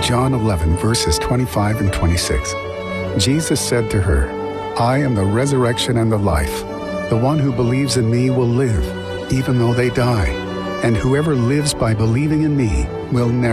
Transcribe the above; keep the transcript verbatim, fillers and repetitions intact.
John eleven, verses twenty-five and twenty-six. Jesus said to her, "I am the resurrection and the life. The one who believes in me will live, even though they die. And whoever lives by believing in me will never